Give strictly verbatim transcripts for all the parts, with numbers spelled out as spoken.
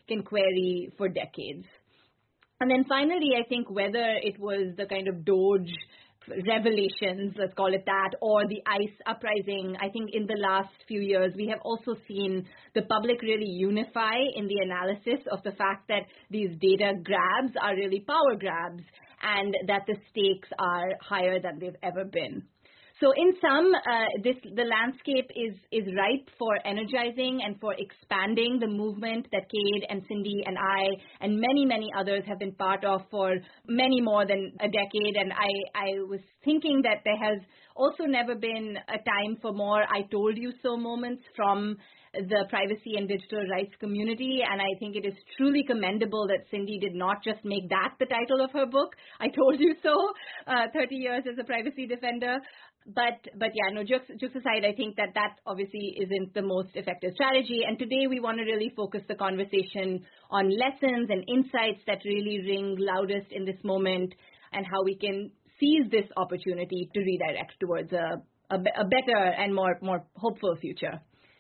can query for decades. And then finally, I think whether it was the kind of Doge revelations, let's call it that, or the ICE uprising, I think in the last few years, we have also seen the public really unify in the analysis of the fact that these data grabs are really power grabs and that the stakes are higher than they've ever been. So in sum, uh, this, the landscape is, is ripe for energizing and for expanding the movement that Cade and Cindy and I and many, many others have been part of for many more than a decade. And I, I was thinking that there has also never been a time for more I told you so moments from the privacy and digital rights community. And I think it is truly commendable that Cindy did not just make that the title of her book, I Told You So, uh, thirty years as a privacy defender. But, but yeah, no, jokes, jokes aside, I think that that obviously isn't the most effective strategy. And today we want to really focus the conversation on lessons and insights that really ring loudest in this moment and how we can seize this opportunity to redirect towards a, a, a better and more, more hopeful future.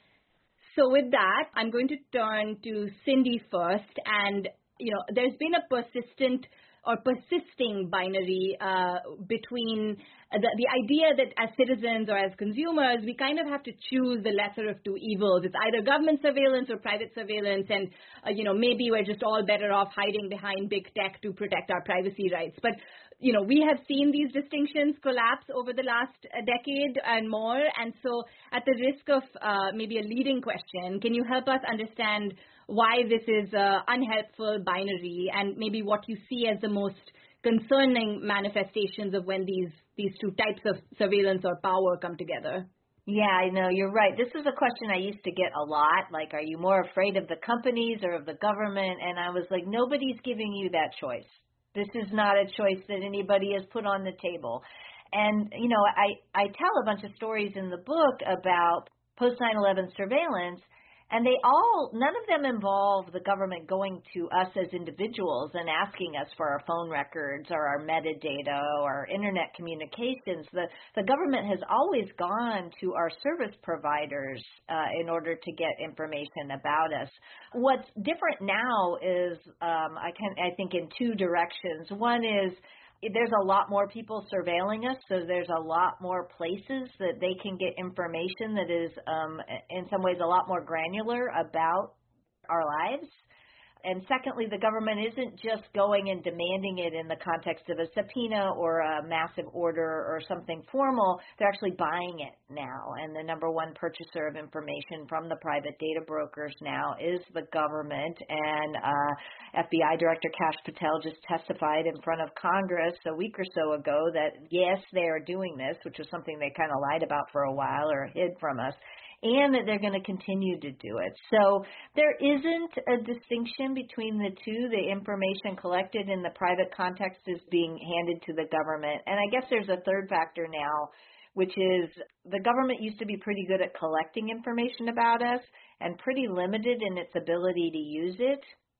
So with that, I'm going to turn to Cindy first. And, you know, there's been a persistent or persisting binary uh, between the, the idea that as citizens or as consumers, we kind of have to choose the lesser of two evils. It's either government surveillance or private surveillance, and uh, you know, maybe we're just all better off hiding behind big tech to protect our privacy rights. But you know, we have seen these distinctions collapse over the last uh, decade and more. And so at the risk of uh, maybe a leading question, can you help us understand why this is an unhelpful binary and maybe what you see as the most concerning manifestations of when these, these two types of surveillance or power come together? Yeah, I know, you're right. This is a question I used to get a lot, like, are you more afraid of the companies or of the government? And I was like, nobody's giving you that choice. This is not a choice that anybody has put on the table. And, you know, I, I tell a bunch of stories in the book about post nine eleven surveillance, and they all, none of them involve the government going to us as individuals and asking us for our phone records or our metadata or internet communications. The, the government has always gone to our service providers uh, in order to get information about us. What's different now is, um, I can, I think, in two directions. One is, there's a lot more people surveilling us, so there's a lot more places that they can get information that is, um, in some ways, a lot more granular about our lives. And secondly, the government isn't just going and demanding it in the context of a subpoena or a massive order or something formal. They're actually buying it now. And the number one purchaser of information from the private data brokers now is the government. And uh, F B I Director Kash Patel just testified in front of Congress a week or so ago that, yes, they are doing this, which was something they kind of lied about for a while or hid from us, and that they're going to continue to do it. So there isn't a distinction between the two. The information collected in the private context is being handed to the government. And I guess there's a third factor now, which is the government used to be pretty good at collecting information about us and pretty limited in its ability to use it.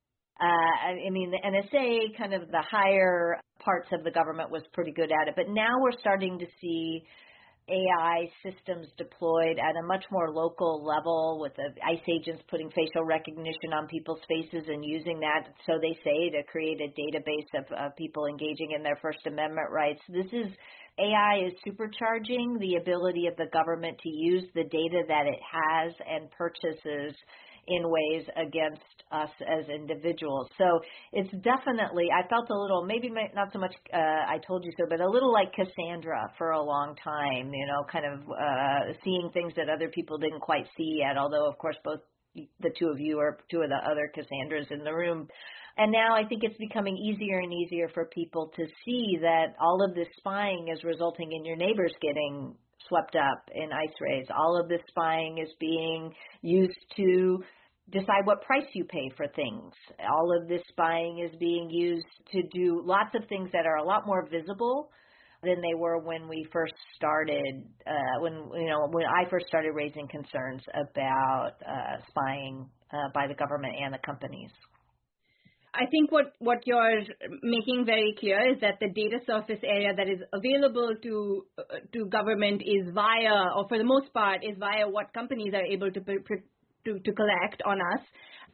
Uh, I mean, the N S A, kind of the higher parts of the government, was pretty good at it. But now we're starting to see A I systems deployed at a much more local level, with the ICE agents putting facial recognition on people's faces and using that, so they say, to create a database of uh, people engaging in their First Amendment rights. This is, A I is supercharging the ability of the government to use the data that it has and purchases in ways against us as individuals. So it's definitely, I felt a little, maybe not so much uh, I told you so, but a little like Cassandra for a long time, you know, kind of uh, seeing things that other people didn't quite see yet, although, of course, both the two of you are two of the other Cassandras in the room. And now I think it's becoming easier and easier for people to see that all of this spying is resulting in your neighbors getting swept up in ICE raids. All of this spying is being used to decide what price you pay for things. All of this spying is being used to do lots of things that are a lot more visible than they were when we first started, uh, when, you know, when I first started raising concerns about uh, spying uh, by the government and the companies. I think what, what you're making very clear is that the data surface area that is available to uh, to government is via, or for the most part, is via what companies are able to, to, to collect on us. But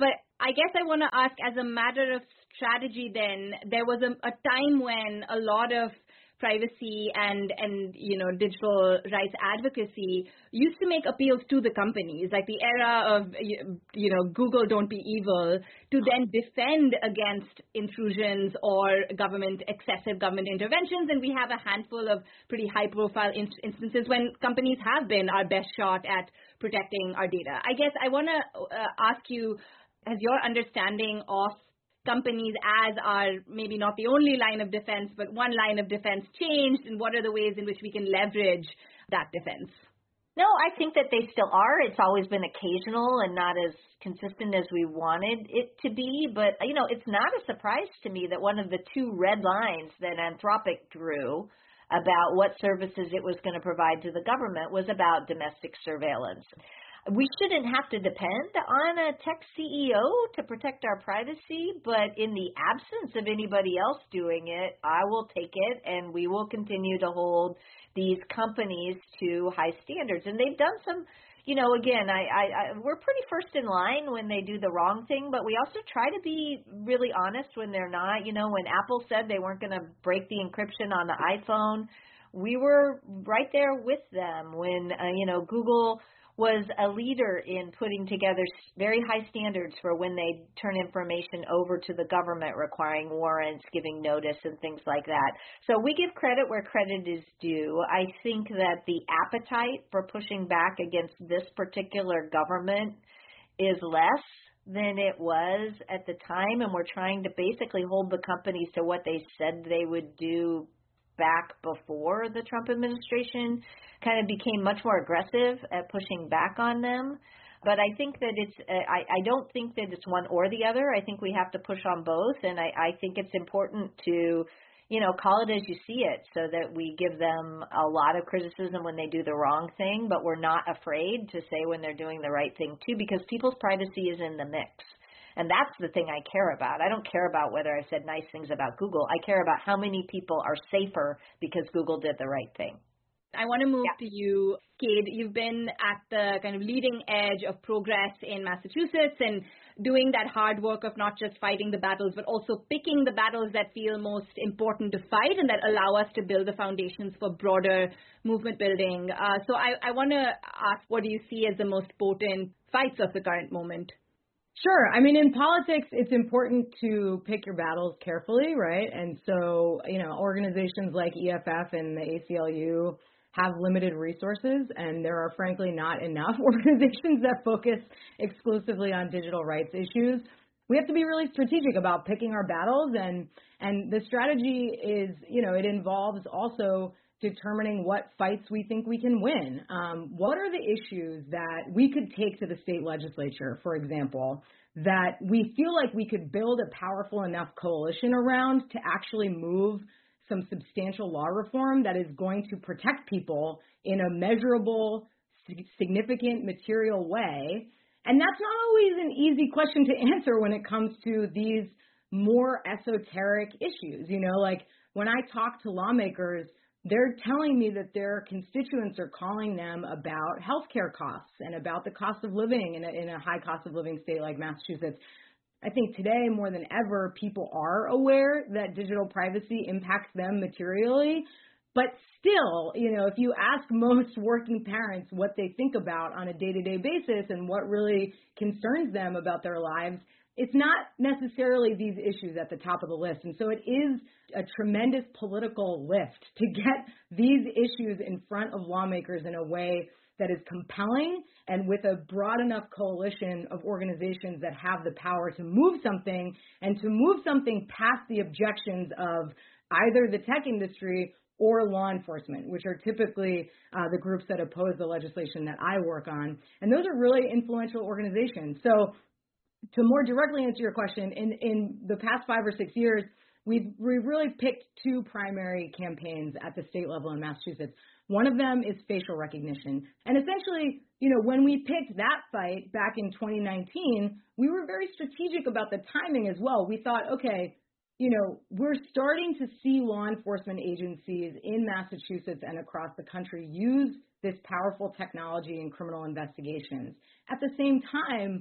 I guess I want to ask, as a matter of strategy then, there was a, a time when a lot of privacy and, and, you know, digital rights advocacy used to make appeals to the companies, like the era of, you know, Google don't be evil, to then defend against intrusions or government, excessive government interventions. And we have a handful of pretty high-profile in- instances when companies have been our best shot at protecting our data. I guess I want to uh, ask you, has your understanding of companies as our maybe not the only line of defense, but one line of defense changed, and what are the ways in which we can leverage that defense? No, I think that they still are. It's always been occasional and not as consistent as we wanted it to be. But, you know, it's not a surprise to me that one of the two red lines that Anthropic drew about what services it was going to provide to the government was about domestic surveillance. We shouldn't have to depend on a tech C E O to protect our privacy, but in the absence of anybody else doing it, I will take it, and we will continue to hold these companies to high standards. And they've done some, you know, again, I, I, I we're pretty first in line when they do the wrong thing, but we also try to be really honest when they're not. You know, when Apple said they weren't going to break the encryption on the iPhone, we were right there with them. When, uh, you know, Google was a leader in putting together very high standards for when they turn information over to the government, requiring warrants, giving notice, and things like that. So we give credit where credit is due. I think that the appetite for pushing back against this particular government is less than it was at the time, and we're trying to basically hold the companies to what they said they would do back before the Trump administration kind of became much more aggressive at pushing back on them. But I think that it's, I, I don't think that it's one or the other. I think we have to push on both. And I, I think it's important to, you know, call it as you see it, so that we give them a lot of criticism when they do the wrong thing, but we're not afraid to say when they're doing the right thing too, because people's privacy is in the mix. And that's the thing I care about. I don't care about whether I said nice things about Google. I care about how many people are safer because Google did the right thing. I want to move yeah. to you, Kate. You've been at the kind of leading edge of progress in Massachusetts and doing that hard work of not just fighting the battles, but also picking the battles that feel most important to fight and that allow us to build the foundations for broader movement building. Uh, so I, I want to ask, what do you see as the most potent fights of the current moment? Sure. I mean, in politics, it's important to pick your battles carefully, right? And so, you know, organizations like E F F and the A C L U have limited resources, and there are frankly not enough organizations that focus exclusively on digital rights issues. We have to be really strategic about picking our battles, and and the strategy is, you know, it involves also determining what fights we think we can win. Um, what are the issues that we could take to the state legislature, for example, that we feel like we could build a powerful enough coalition around to actually move some substantial law reform that is going to protect people in a measurable, significant, material way? And that's not always an easy question to answer when it comes to these more esoteric issues. You know, like when I talk to lawmakers, they're telling me that their constituents are calling them about healthcare costs and about the cost of living in a, in a high cost of living state like Massachusetts. I think today more than ever, people are aware that digital privacy impacts them materially. But still, you know, if you ask most working parents what they think about on a day-to-day basis and what really concerns them about their lives, it's not necessarily these issues at the top of the list. And so it is a tremendous political lift to get these issues in front of lawmakers in a way that is compelling and with a broad enough coalition of organizations that have the power to move something and to move something past the objections of either the tech industry or law enforcement, which are typically uh, the groups that oppose the legislation that I work on. And those are really influential organizations. So to more directly answer your question, in, in the past five or six years, we've, we've really picked two primary campaigns at the state level in Massachusetts. One of them is facial recognition. And essentially, you know, when we picked that fight back in twenty nineteen, we were very strategic about the timing as well. We thought, okay, you know, we're starting to see law enforcement agencies in Massachusetts and across the country use this powerful technology in criminal investigations. At the same time,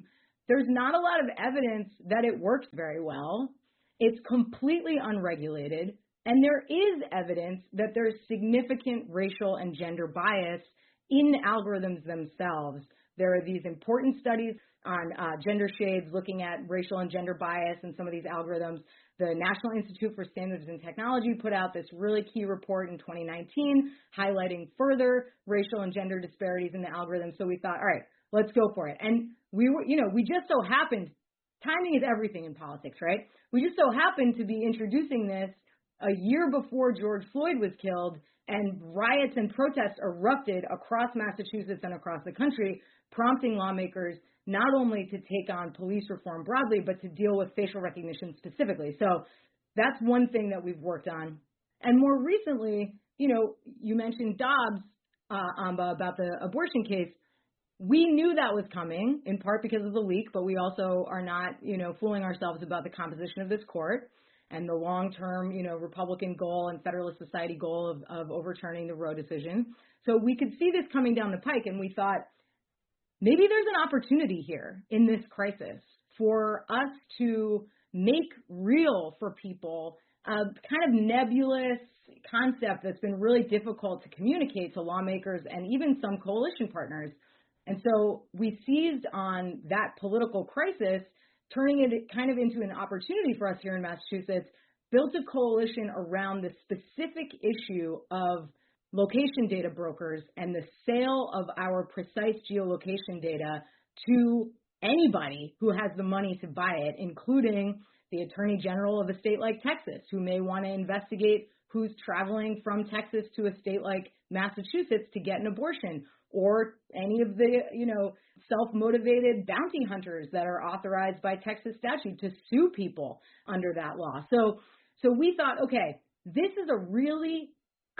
there's not a lot of evidence that it works very well. It's completely unregulated. And there is evidence that there's significant racial and gender bias in algorithms themselves. There are these important studies on uh, gender shades looking at racial and gender bias in some of these algorithms. The National Institute for Standards and Technology put out this really key report in twenty nineteen highlighting further racial and gender disparities in the algorithms. So we thought, all right, let's go for it. And we were, you know, we just so happened, timing is everything in politics, right? We just so happened to be introducing this a year before George Floyd was killed, and riots and protests erupted across Massachusetts and across the country, prompting lawmakers not only to take on police reform broadly, but to deal with facial recognition specifically. So that's one thing that we've worked on. And more recently, you know, you mentioned Dobbs, uh, Amba, about the abortion case. We knew that was coming, in part because of the leak, but we also are not, you know, fooling ourselves about the composition of this court and the long-term, you know, Republican goal and Federalist Society goal of, of overturning the Roe decision. So we could see this coming down the pike, and we thought, maybe there's an opportunity here in this crisis for us to make real for people a kind of nebulous concept that's been really difficult to communicate to lawmakers and even some coalition partners. And so we seized on that political crisis, turning it kind of into an opportunity for us here in Massachusetts, built a coalition around the specific issue of location data brokers and the sale of our precise geolocation data to anybody who has the money to buy it, including the Attorney General of a state like Texas, who may want to investigate who's traveling from Texas to a state like Massachusetts to get an abortion, or any of the, you know, self-motivated bounty hunters that are authorized by Texas statute to sue people under that law. So, so we thought, okay, this is a really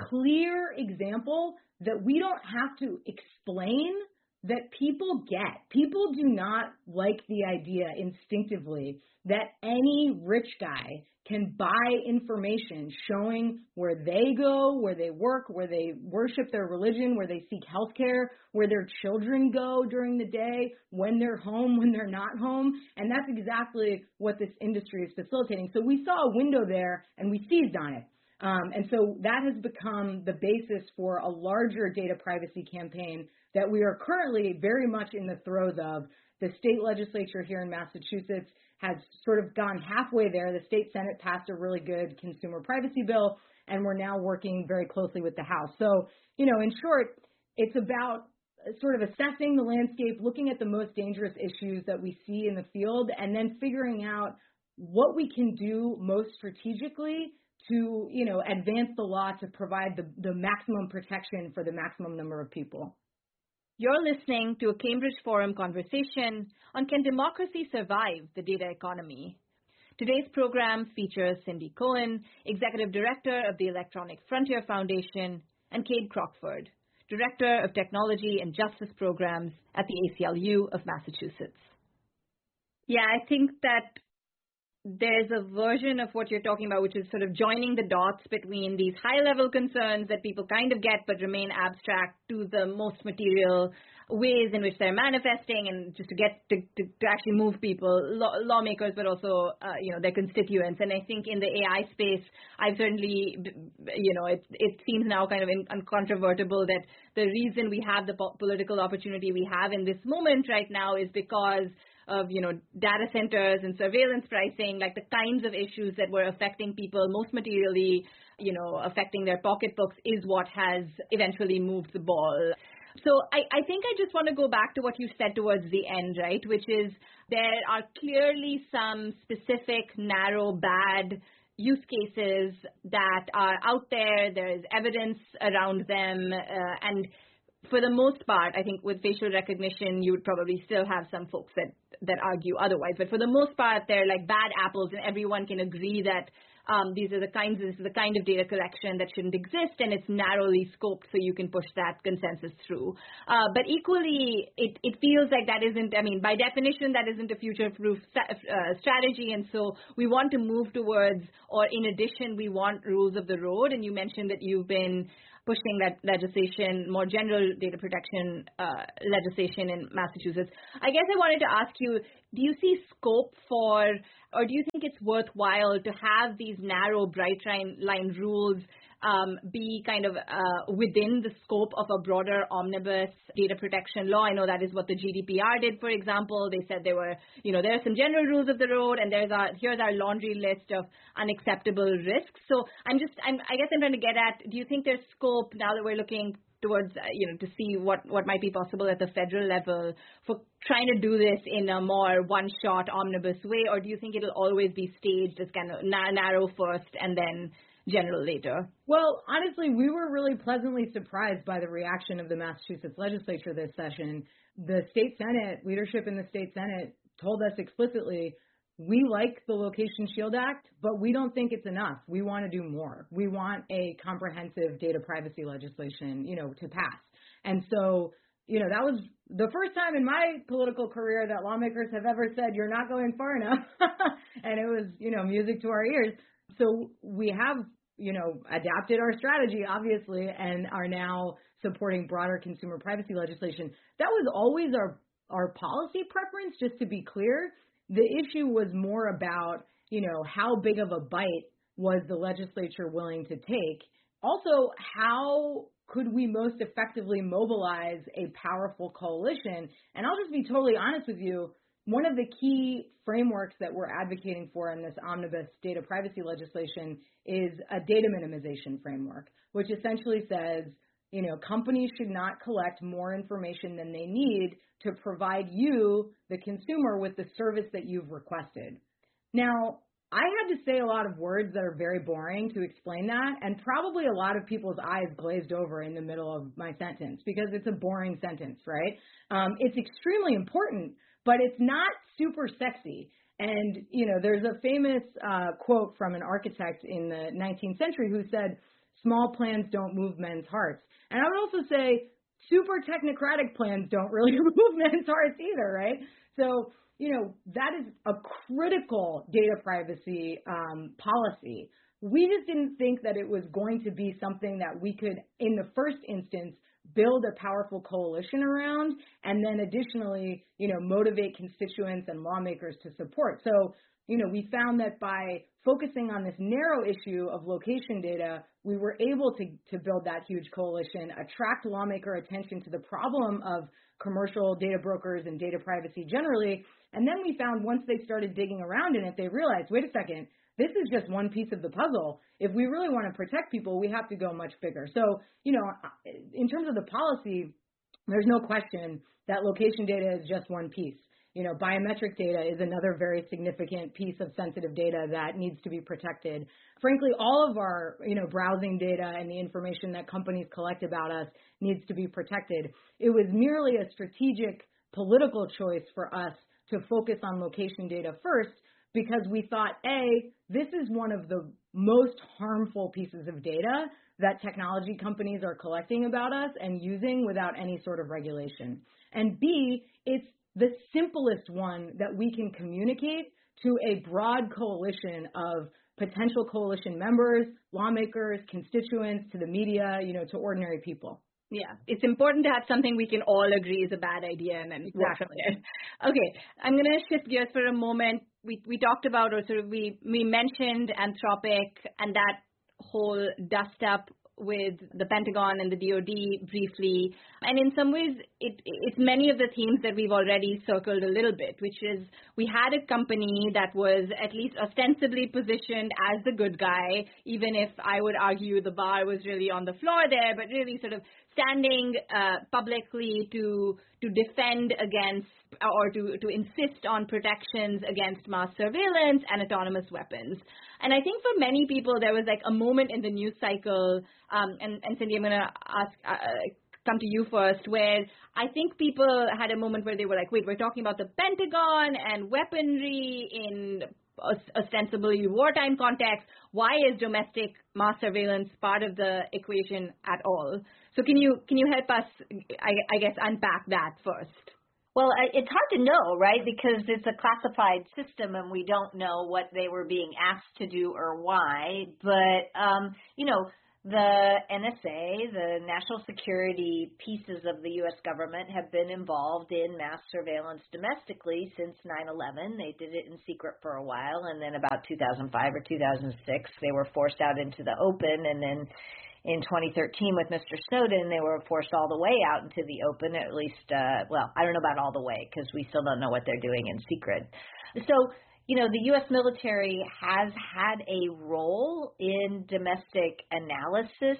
clear example that we don't have to explain, that people get. People do not like the idea instinctively that any rich guy can buy information showing where they go, where they work, where they worship their religion, where they seek health care, where their children go during the day, when they're home, when they're not home. And that's exactly what this industry is facilitating. So we saw a window there and we seized on it. Um, and so that has become the basis for a larger data privacy campaign that we are currently very much in the throes of. The state legislature here in Massachusetts has sort of gone halfway there. The state Senate passed a really good consumer privacy bill, and we're now working very closely with the House. So, you know, in short, it's about sort of assessing the landscape, looking at the most dangerous issues that we see in the field, and then figuring out what we can do most strategically to, you know, advance the law to provide the, the maximum protection for the maximum number of people. You're listening to a Cambridge Forum conversation on Can Democracy Survive the Data Economy? Today's program features Cindy Cohen, Executive Director of the Electronic Frontier Foundation, and Cade Crockford, Director of Technology and Justice Programs at the A C L U of Massachusetts. Yeah, I think that there's a version of what you're talking about, which is sort of joining the dots between these high-level concerns that people kind of get but remain abstract to the most material ways in which they're manifesting, and just to get to, to, to actually move people, law, lawmakers, but also, uh, you know, their constituents. And I think in the A I space, I've certainly, you know, it, it seems now kind of uncontrovertible that the reason we have the po- political opportunity we have in this moment right now is because of, you know, data centers and surveillance pricing, like the kinds of issues that were affecting people most materially, you know, affecting their pocketbooks is what has eventually moved the ball. So I, I think I just want to go back to what you said towards the end, right, which is there are clearly some specific, narrow, bad use cases that are out there. There is evidence around them, uh, and for the most part, I think with facial recognition, you would probably still have some folks that, that argue otherwise. But for the most part, they're like bad apples, and everyone can agree that um, these are the kinds, this is the kind of data collection that shouldn't exist, and it's narrowly scoped so you can push that consensus through. Uh, but equally, it, it feels like that isn't, I mean, by definition, that isn't a future-proof st- uh, strategy, and so we want to move towards, or in addition, we want rules of the road. And you mentioned that you've been pushing that legislation, more general data protection uh, legislation in Massachusetts. I guess I wanted to ask you, do you see scope for, or do you think it's worthwhile to have these narrow, bright line, line rules um, be kind of uh, within the scope of a broader omnibus data protection law? I know that is what the G D P R did, for example. They said there were, you know, there are some general rules of the road, and there's our, here's our laundry list of unacceptable risks. So I'm just, I'm, I guess I'm trying to get at, do you think there's scope now that we're looking towards, uh, you know, to see what, what might be possible at the federal level for trying to do this in a more one-shot omnibus way, or do you think it'll always be staged as kind of na- narrow first and then general later? Well, honestly, we were really pleasantly surprised by the reaction of the Massachusetts legislature this session. The state Senate, leadership in the state Senate told us explicitly, we like the Location Shield Act, but we don't think it's enough. We want to do more. We want a comprehensive data privacy legislation, you know, to pass. And so, you know, that was the first time in my political career that lawmakers have ever said, you're not going far enough. And it was, you know, music to our ears. So we have, you know, adapted our strategy, obviously, and are now supporting broader consumer privacy legislation. That was always our, our policy preference, just to be clear. The issue was more about, you know, how big of a bite was the legislature willing to take? Also, how could we most effectively mobilize a powerful coalition? And I'll just be totally honest with you. One of the key frameworks that we're advocating for in this omnibus data privacy legislation is a data minimization framework, which essentially says, you know, companies should not collect more information than they need to provide you, the consumer, with the service that you've requested. Now, I had to say a lot of words that are very boring to explain that, and probably a lot of people's eyes glazed over in the middle of my sentence because it's a boring sentence, right? Um, it's extremely important, but it's not super sexy. And, you know, there's a famous uh, quote from an architect in the nineteenth century who said, small plans don't move men's hearts. And I would also say super technocratic plans don't really move men's hearts either, right? So, you know, that is a critical data privacy um, policy. We just didn't think that it was going to be something that we could, in the first instance, build a powerful coalition around, and then additionally, you know, motivate constituents and lawmakers to support. So, you know, we found that by focusing on this narrow issue of location data, we were able to, to build that huge coalition, attract lawmaker attention to the problem of commercial data brokers and data privacy generally. And then we found once they started digging around in it, they realized, wait a second, this is just one piece of the puzzle. If we really want to protect people, we have to go much bigger. So, you know, in terms of the policy, there's no question that location data is just one piece. You know, biometric data is another very significant piece of sensitive data that needs to be protected. Frankly, all of our, you know, browsing data and the information that companies collect about us needs to be protected. It was merely a strategic political choice for us to focus on location data first because we thought, A, this is one of the most harmful pieces of data that technology companies are collecting about us and using without any sort of regulation. And B, it's the simplest one that we can communicate to a broad coalition of potential coalition members, lawmakers, constituents, to the media, you know, to ordinary people. Yeah, it's important to have something we can all agree is a bad idea and then work from there. Okay, I'm going to shift gears for a moment. We we talked about, or sort of we, we mentioned Anthropic and that whole dust up with the Pentagon and the D O D briefly. And in some ways, it, it's many of the themes that we've already circled a little bit, which is we had a company that was at least ostensibly positioned as the good guy, even if I would argue the bar was really on the floor there, but really sort of standing uh, publicly to to defend against or to, to insist on protections against mass surveillance and autonomous weapons. And I think for many people, there was like a moment in the news cycle, um, and, and Cindy, I'm going to ask, uh, come to you first, where I think people had a moment where they were like, wait, we're talking about the Pentagon and weaponry in ostensibly wartime context. Why is domestic mass surveillance part of the equation at all? So can you can you help us, I, I guess, unpack that first? Well, it's hard to know, right, because it's a classified system and we don't know what they were being asked to do or why. But, um, you know, The N S A, the national security pieces of the U S government, have been involved in mass surveillance domestically since nine eleven. They did it in secret for a while, and then about two thousand five or two thousand six, they were forced out into the open, and then in twenty thirteen with Mister Snowden, they were forced all the way out into the open, at least, uh, well, I don't know about all the way, because we still don't know what they're doing in secret. So, you know, the U S military has had a role in domestic analysis,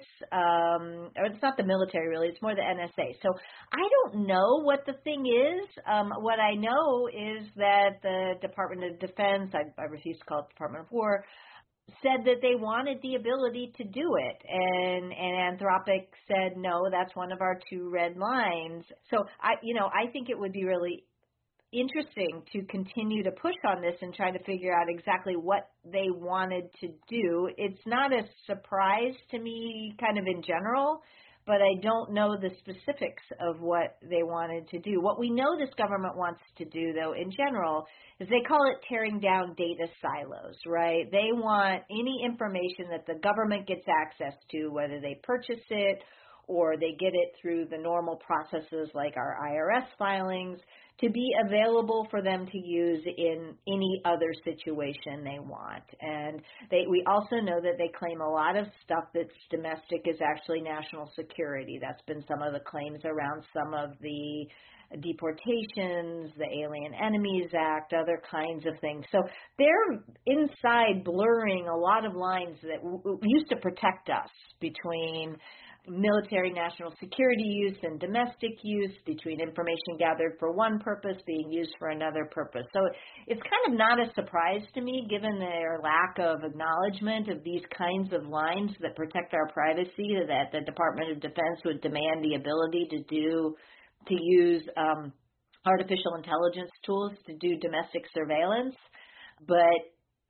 um, or it's not the military really, it's more the N S A. So I don't know what the thing is. Um, what I know is that the Department of Defense, I, I refuse to call it Department of War, said that they wanted the ability to do it, and and Anthropic said, no, that's one of our two red lines. So I, you know, I think it would be really interesting to continue to push on this and try to figure out exactly what they wanted to do. It's not a surprise to me kind of in general, but I don't know the specifics of what they wanted to do. What we know this government wants to do, though, in general, is they call it tearing down data silos, right? They want any information that the government gets access to, whether they purchase it or they get it through the normal processes like our I R S filings, to be available for them to use in any other situation they want. And they, we also know that they claim a lot of stuff that's domestic is actually national security. That's been some of the claims around some of the deportations, the Alien Enemies Act, other kinds of things. So they're inside blurring a lot of lines that w- w- used to protect us between military national security use and domestic use, between information gathered for one purpose being used for another purpose. So it's kind of not a surprise to me, given their lack of acknowledgement of these kinds of lines that protect our privacy, that the Department of Defense would demand the ability to do, to use um, artificial intelligence tools to do domestic surveillance. But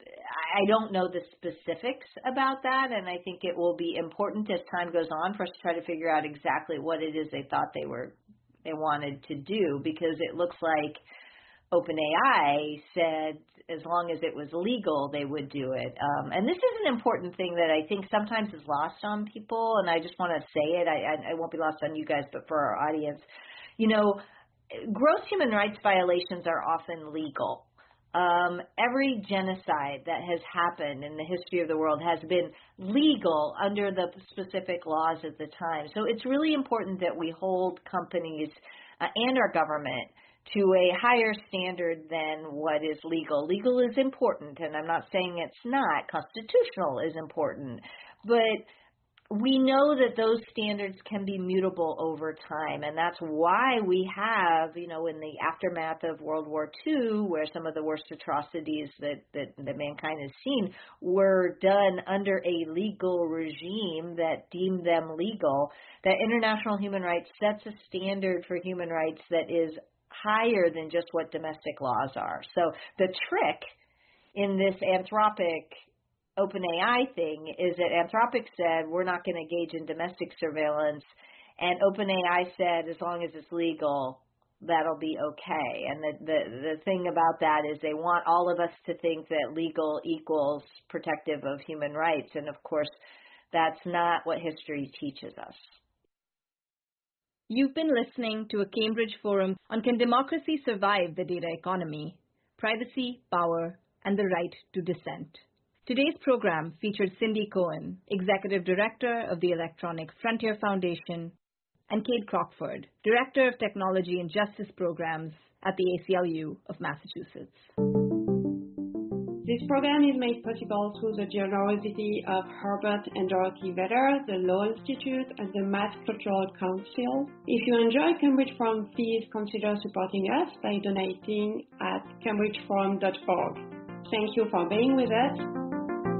I don't know the specifics about that, and I think it will be important as time goes on for us to try to figure out exactly what it is they thought they were they wanted to do, because it looks like OpenAI said as long as it was legal, they would do it. Um, and this is an important thing that I think sometimes is lost on people, and I just want to say it. I, I won't be lost on you guys, but for our audience, you know, gross human rights violations are often legal. Um, every genocide that has happened in the history of the world has been legal under the specific laws at the time. So it's really important that we hold companies uh, and our government to a higher standard than what is legal. Legal is important, and I'm not saying it's not. Constitutional is important. But we know that those standards can be mutable over time, and that's why we have, you know, in the aftermath of World War Two, where some of the worst atrocities that, that, that mankind has seen were done under a legal regime that deemed them legal, that international human rights sets a standard for human rights that is higher than just what domestic laws are. So the trick in this Anthropic OpenAI thing is that Anthropic said we're not going to engage in domestic surveillance, and OpenAI said as long as it's legal, that'll be okay. And the, the the thing about that is they want all of us to think that legal equals protective of human rights, and of course that's not what history teaches us. You've been listening to a Cambridge Forum on Can Democracy Survive the Data Economy? Privacy, Power, and the Right to Dissent. Today's program featured Cindy Cohen, Executive Director of the Electronic Frontier Foundation, and Kate Crockford, Director of Technology and Justice Programs at the A C L U of Massachusetts. This program is made possible through the generosity of Herbert and Dorothy Vedder, the Law Institute, and the Mass Cultural Council. If you enjoy Cambridge Forum, please consider supporting us by donating at cambridge forum dot org. Thank you for being with us.